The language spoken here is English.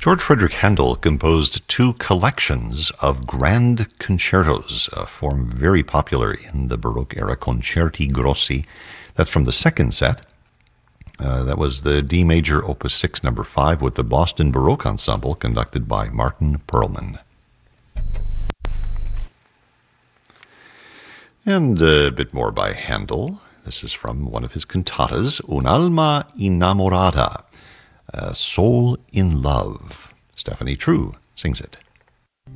George Frederick Handel composed two collections of grand concertos, a form very popular in the Baroque era, concerti grossi. That's from the second set. That was the D major, Opus 6, number 5, with the Boston Baroque Ensemble, conducted by Martin Perlman. And a bit more by Handel. This is from one of his cantatas, Un'alma innamorata, Soul in Love. Stephanie True sings it.